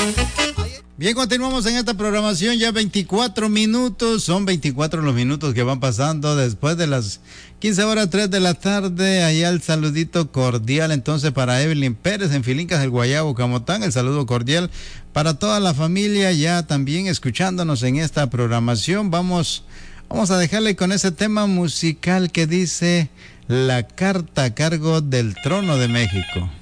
Bien, continuamos en esta programación, ya 24 minutos, son 24 los minutos que van pasando después de las 15 horas 3 de la tarde. Allá el saludito cordial entonces para Evelyn Pérez en Filincas del Guayabo, Camotán, el saludo cordial para toda la familia ya también escuchándonos en esta programación. Vamos a dejarle con ese tema musical que dice La Carta a Cargo del Trono de México.